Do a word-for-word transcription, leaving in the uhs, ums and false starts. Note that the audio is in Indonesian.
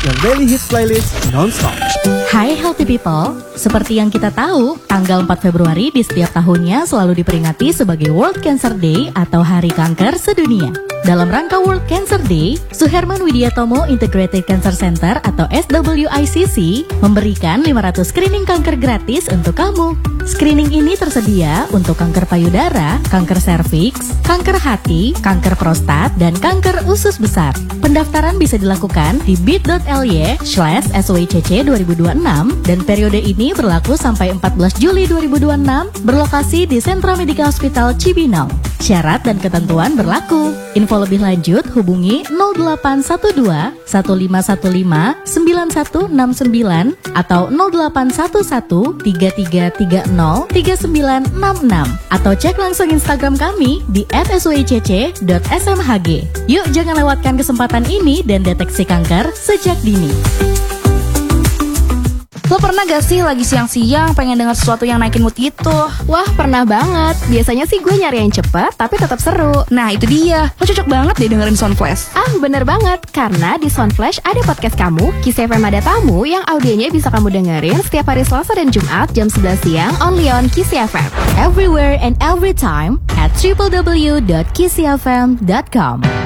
your daily hits playlist non-stop. Hai healthy people, seperti yang kita tahu, tanggal empat Februari di setiap tahunnya selalu diperingati sebagai World Cancer Day atau Hari Kanker Sedunia. Dalam rangka World Cancer Day, Suherman Widiatomo Integrated Cancer Center atau S W I C C memberikan lima ratus screening kanker gratis untuk kamu. Screening ini tersedia untuk kanker payudara, kanker serviks, kanker hati, kanker prostat, dan kanker usus besar. Pendaftaran bisa dilakukan di bit.ly slash swicc dua ribu dua puluh enam dan periode ini berlaku sampai empat belas Juli dua ribu dua puluh enam, berlokasi di Sentra Medica Hospital Cibinong. Syarat dan ketentuan berlaku. Info lebih lanjut hubungi nol delapan satu dua satu lima satu lima sembilan satu enam sembilan atau nol delapan satu satu tiga tiga tiga nol tiga sembilan enam enam atau cek langsung Instagram kami di et swicc dot s m h g. Yuk jangan lewatkan kesempatan ini dan deteksi kanker sejak dini. Lo pernah gak sih lagi siang-siang pengen denger sesuatu yang naikin mood gitu? Wah, pernah banget. Biasanya sih gue nyari yang cepet, tapi tetap seru. Nah, itu dia. Lo cocok banget deh dengerin Soundflash. Ah, bener banget. Karena di Soundflash ada podcast kamu, Kiss F M Ada Tamu, yang audionya bisa kamu dengerin setiap hari Selasa dan Jumat jam sebelas siang only on Kiss F M. Everywhere and every time at w w w dot kiss f m dot com.